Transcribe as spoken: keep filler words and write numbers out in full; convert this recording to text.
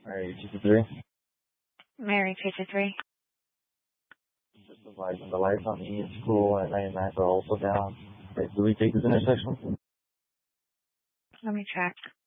Mary two two three. Mary two two three. Just the lights, the lights on E at school at ninety-nine are also down. Okay, do we take this intersection? Let me check.